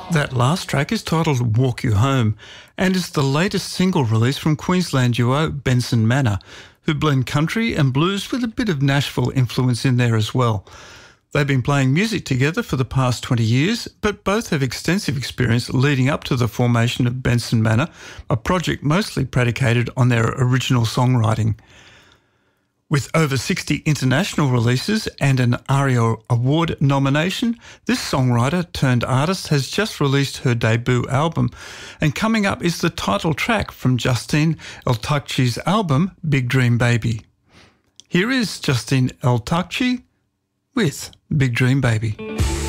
That last track is titled Walk You Home and is the latest single release from Queensland duo Benson Manor, who blend country and blues with a bit of Nashville influence in there as well. They've been playing music together for the past 20 years, but both have extensive experience leading up to the formation of Benson Manor, a project mostly predicated on their original songwriting. With over 60 international releases and an ARIA Award nomination, this songwriter turned artist has just released her debut album. And coming up is the title track from Justine El-Takchi's album, Big Dream Baby. Here is Justine El-Takchi with Big Dream Baby.